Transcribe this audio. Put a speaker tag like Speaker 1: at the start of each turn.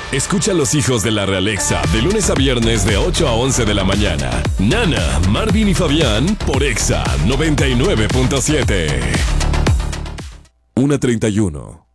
Speaker 1: Escucha a los hijos de la realeza de lunes a viernes de 8 a 11 de la mañana. Nana, Marvin y Fabián por Exa 99.7. 1:31.